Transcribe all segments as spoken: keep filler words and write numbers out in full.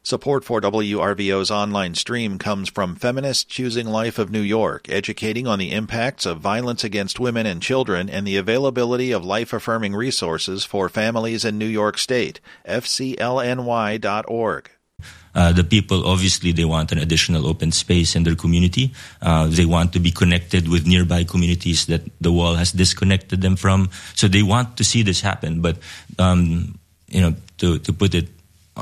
Support for W R V O's online stream comes from Feminists Choosing Life of New York, educating on the impacts of violence against women and children and the availability of life-affirming resources for families in New York State. F C L N Y dot org. Uh, the people, obviously, they want an additional open space in their community. Uh, they want to be connected with nearby communities that the wall has disconnected them from. So they want to see this happen. But, um, you know, to, to put it,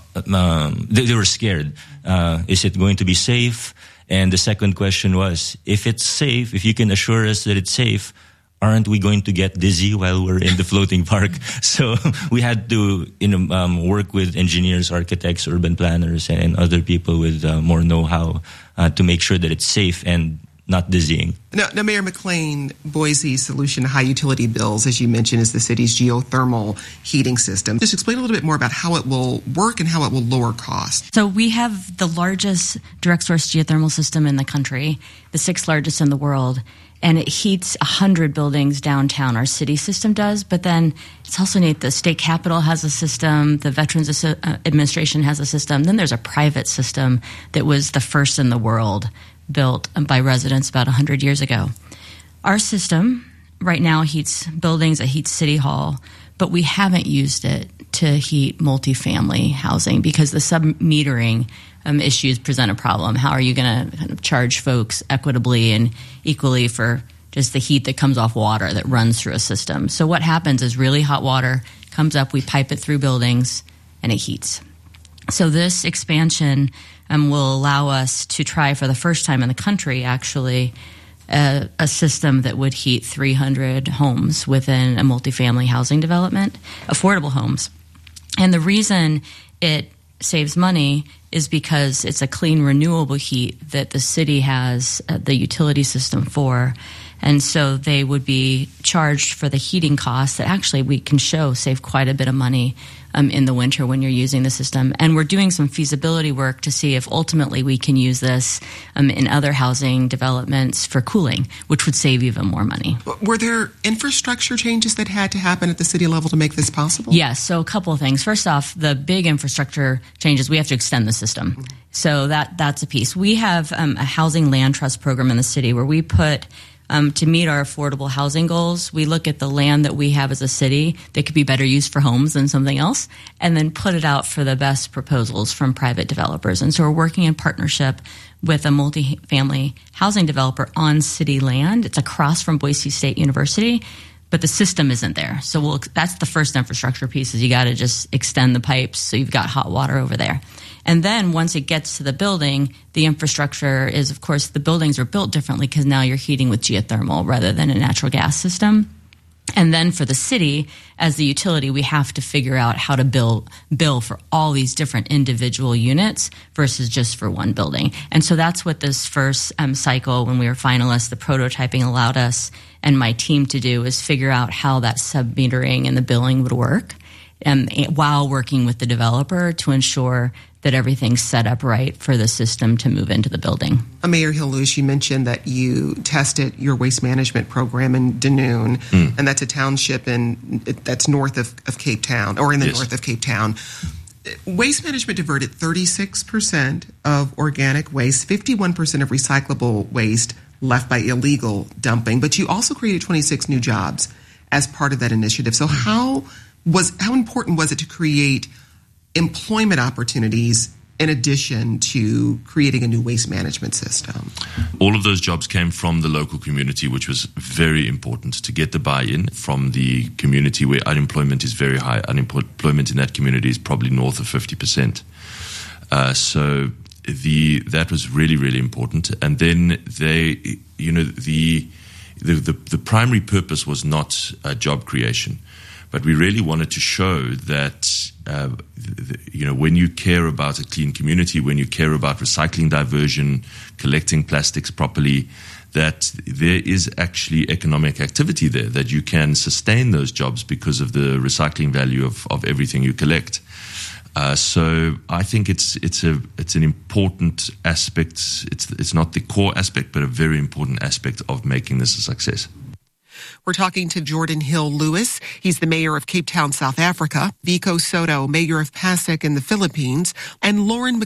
um, they, they were scared. Uh, is it going to be safe? And the second question was, if it's safe, if you can assure us that it's safe, aren't we going to get dizzy while we're in the floating park? So we had to, you know, um, work with engineers, architects, urban planners, and other people with uh, more know-how uh, to make sure that it's safe and not dizzying. Now, now, Mayor McLean, Boise's solution to high utility bills, as you mentioned, is the city's geothermal heating system. Just explain a little bit more about how it will work and how it will lower costs. So we have the largest direct source geothermal system in the country, the sixth largest in the world. And it heats one hundred buildings downtown. Our city system does, but then it's also neat. The state capitol has a system. The Veterans Administration has a system. Then there's a private system that was the first in the world, built by residents about one hundred years ago. Our system right now heats buildings, it heats City Hall, but we haven't used it to heat multifamily housing because the sub-metering Um, issues present a problem. How are you going to kind of charge folks equitably and equally for just the heat that comes off water that runs through a system? So what happens is really hot water comes up, we pipe it through buildings, and it heats. So this expansion um, will allow us to try for the first time in the country, actually, a, a system that would heat three hundred homes within a multifamily housing development, affordable homes. And the reason it saves money is because it's a clean, renewable heat that the city has uh, the utility system for. And so they would be charged for the heating costs that actually we can show save quite a bit of money um, in the winter when you're using the system. And we're doing some feasibility work to see if ultimately we can use this um, in other housing developments for cooling, which would save even more money. Were there infrastructure changes that had to happen at the city level to make this possible? Yes, so a couple of things. First off, the big infrastructure changes, we have to extend the system. Mm-hmm. So that that's a piece. We have um, a housing land trust program in the city where we put Um, to meet our affordable housing goals, we look at the land that we have as a city that could be better used for homes than something else, and then put it out for the best proposals from private developers. And so we're working in partnership with a multifamily housing developer on city land. It's across from Boise State University, but the system isn't there. So we'll, that's the first infrastructure piece, is you got to just extend the pipes so you've got hot water over there. And then once it gets to the building, the infrastructure is, of course, the buildings are built differently because now you're heating with geothermal rather than a natural gas system. And then for the city, as the utility, we have to figure out how to bill, bill for all these different individual units versus just for one building. And so that's what this first um, cycle, when we were finalists, the prototyping allowed us and my team to do, is figure out how that sub-metering and the billing would work, um, while working with the developer to ensure that everything's set up right for the system to move into the building. Mayor Hill-Lewis, you mentioned that you tested your waste management program in Dunoon, mm. and that's a township in that's north of, of Cape Town, or in the yes. north of Cape Town. Waste management diverted thirty-six percent of organic waste, fifty-one percent of recyclable waste left by illegal dumping, but you also created twenty-six new jobs as part of that initiative. So how was how important was it to create employment opportunities in addition to creating a new waste management system? All of those jobs came from the local community, which was very important to get the buy-in from the community where unemployment is very high. Unemployment in that community is probably north of fifty percent. Uh, so the that was really, really important. And then they, you know, the the the, the primary purpose was not uh, job creation, but we really wanted to show that Uh, you know, when you care about a clean community, when you care about recycling diversion, collecting plastics properly, that there is actually economic activity there, that you can sustain those jobs because of the recycling value of, of everything you collect. Uh, so I think it's it's a it's an important aspect. It's it's not the core aspect, but a very important aspect of making this a success. We're talking to Jordan Hill-Lewis. He's the mayor of Cape Town, South Africa. Vico Soto, mayor of Pasig in the Philippines. And Lauren